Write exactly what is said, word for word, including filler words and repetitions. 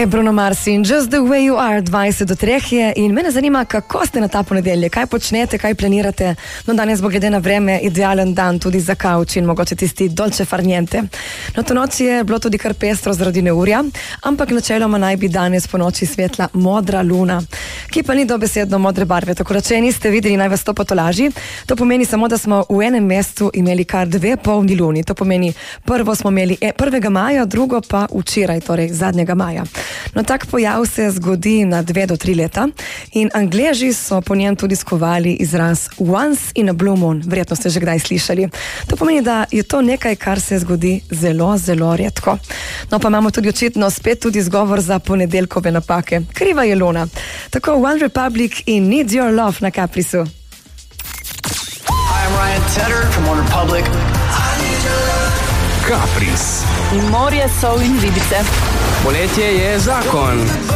Bruno Mars in Just the way you are, dvajset do treh je in mene zanima, kako ste na ta ponedeljek, kaj počnete, kaj planirate. No, danes bo glede na vreme idealen dan tudi za kavč in mogoče tisti dolce far niente. No, to noč je bilo tudi kar pestro zaradi neurja, ampak načeloma naj bi danes po noči svetla modra luna, ki pa ni dobesedno modre barve, tako da če niste videli, naj vas to potolaži. To pomeni samo, da smo v enem mesecu imeli kar dve polni luni. To pomeni, prvo smo imeli prvega maja, drugo pa včeraj, torej zadnjega maja. No, tak pojav se zgodi na dve do tri leta in Angleži so po njem tudi skovali izraz once in a blue moon. Verjetno ste že kdaj slišali. To pomeni, da je to nekaj, kar se zgodi zelo, zelo redko. No, pa imamo tudi očitno spet tudi izgovor za ponedeljkove napake. Kriva je luna. Tako One Republic in Need Your Love na Caprisu. Hi, I'm Ryan Tedder from One Republic. Capris. In morje, sol in ribice. Poletje je zakon.